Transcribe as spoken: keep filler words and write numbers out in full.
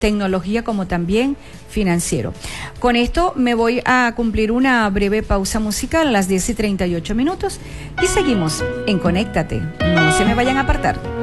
tecnología como también financiero. Con esto me voy a cumplir una breve pausa musical a las diez y treinta y ocho minutos y seguimos en Conéctate. No se me vayan a apartar.